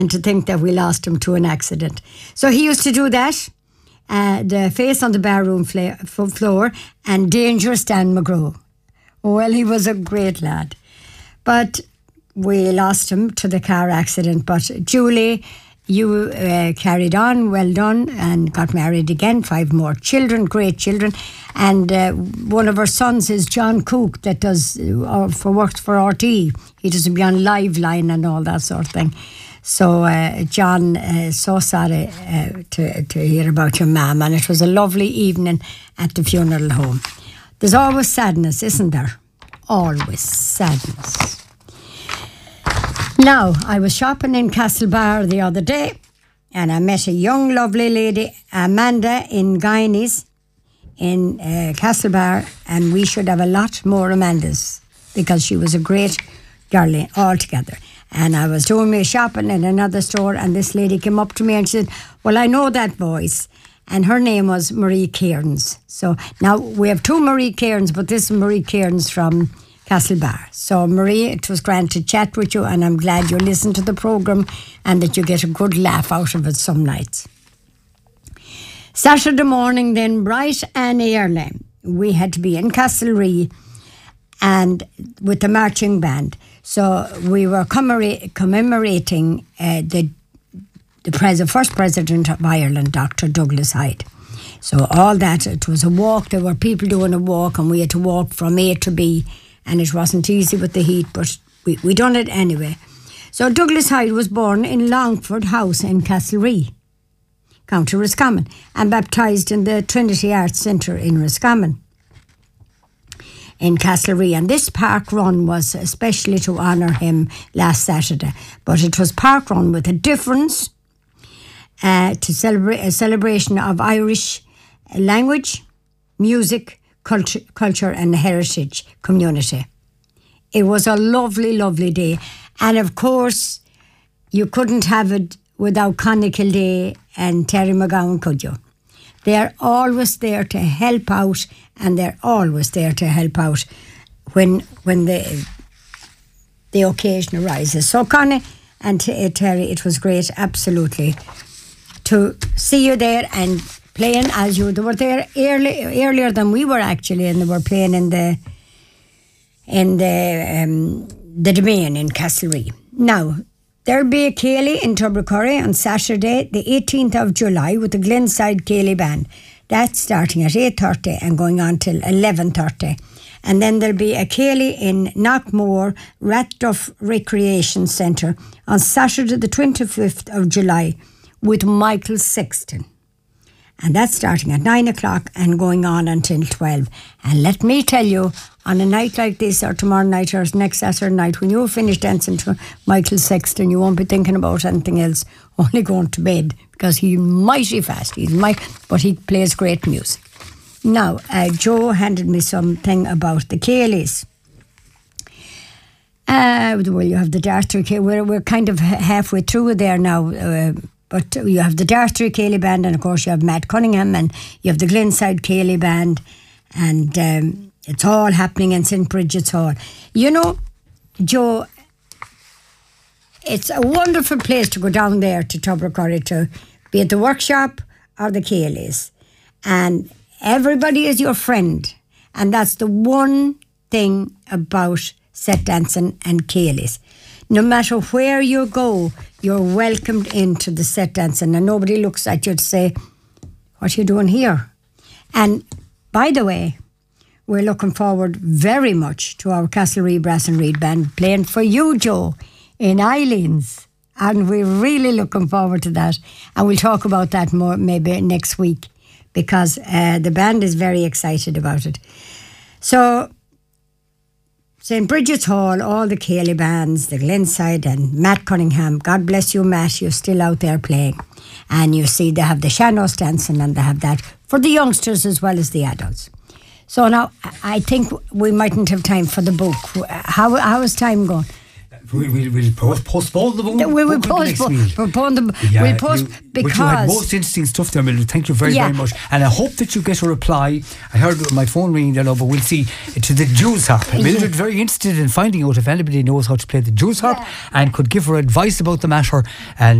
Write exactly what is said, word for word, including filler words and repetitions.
to think that we lost him to an accident. So he used to do that, uh, the face on the barroom fla- floor, and Dangerous Dan McGraw. Well, he was a great lad. But we lost him to the car accident. But Julie, you uh, carried on, well done, and got married again, five more children, great children. And uh, one of our sons is John Cook, that does uh, for works for R T E. He does be on Live Line and all that sort of thing. So uh, John, uh, so sorry uh, to, to hear about your mum, and it was a lovely evening at the funeral home. There's always sadness, isn't there? Always sadness. Now, I was shopping in Castlebar the other day, and I met a young, lovely lady, Amanda, in Guineas, in uh, Castlebar, and we should have a lot more Amandas, because she was a great girl altogether. And I was doing my shopping in another store, and this lady came up to me and she said, well, I know that voice. And her name was Marie Cairns. So now we have two Marie Cairns, but this is Marie Cairns from Castlebar. So Marie, it was grand to chat with you, and I'm glad you listened to the programme and that you get a good laugh out of it some nights. Saturday morning then, bright and early, we had to be in Castlerea and with the marching band. So we were commemora- commemorating uh, the the pres- first president of Ireland, Doctor Douglas Hyde. So all that, it was a walk. There were people doing a walk, and we had to walk from A to B, and it wasn't easy with the heat, but we, we done it anyway. So Douglas Hyde was born in Longford House in Castlerea, County Roscommon, and baptised in the Trinity Arts Centre in Roscommon, in Castlerea. And this park run was especially to honour him last Saturday. But it was park run with a difference uh, to celebrate a celebration of Irish language, music, culture, culture and heritage community. It was a lovely, lovely day. And of course, you couldn't have it without Connie Kildare and Terry McGowan, could you? They're always there to help out, and they're always there to help out when when the the occasion arises. So Connie and T- Terry, it was great, absolutely, to see you there and playing as you they were there early, earlier than we were actually, and they were playing in the in the um, the Domain in Castlerea. Now, there'll be a Ceilidh in Tubbercurry on Saturday, the eighteenth of July, with the Glenside Ceilidh Band. That's starting at eight thirty and going on till eleven thirty. And then there'll be a Ceilidh in Knockmore Ratduff Recreation Centre on Saturday, the twenty-fifth of July, with Michael Sexton. And that's starting at nine o'clock and going on until twelve. And let me tell you, on a night like this, or tomorrow night, or next Saturday night, when you finish dancing to Michael Sexton, you won't be thinking about anything else, only going to bed, because he's mighty fast. He's mighty, but he plays great music. Now, uh, Joe handed me something about the Ceilidhs. Uh, well, you have the Dartry Ceilidh. We're, we're kind of halfway through there now. Uh, But you have the Dartry Ceilidh Band, and of course you have Matt Cunningham, and you have the Glenside Ceilidh Band, and um, it's all happening in Saint Bridget's Hall. You know, Joe, it's a wonderful place to go down there to Tubbercurry to be at the workshop or the Ceilidhs. And everybody is your friend. And that's the one thing about set dancing and Ceilidhs. No matter where you go, you're welcomed into the set dancing, and nobody looks at you to say, what are you doing here? And by the way, we're looking forward very much to our Castlerea Brass and Reed Band playing for you, Joe, in Eileen's. And we're really looking forward to that. And we'll talk about that more maybe next week, because uh, the band is very excited about it. So Saint Bridget's Hall, all the Ceilidh bands, the Glenside and Matt Cunningham. God bless you, Matt. You're still out there playing. And you see they have the Shanos dancing, and they have that for the youngsters as well as the adults. So now I think we mightn't have time for the book. How how is time going? we, we, we'll post, postpone the book. We will book next postpone, week. postpone the, Yeah, we'll post you, because... But you had most interesting stuff there, Mildred. Thank you very, Yeah. very much. And I hope that you get a reply. I heard my phone ringing there now, but we'll see. To the Jules harp. Mildred, very interested in finding out if anybody knows how to play the Jules harp Yeah. and could give her advice about the matter. And